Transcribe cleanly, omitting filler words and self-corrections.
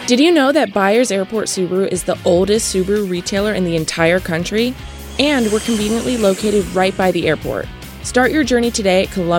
Did you know that Byers Airport Subaru is the oldest Subaru retailer in the entire country? And we're conveniently located right by the airport. Start your journey today at Columbia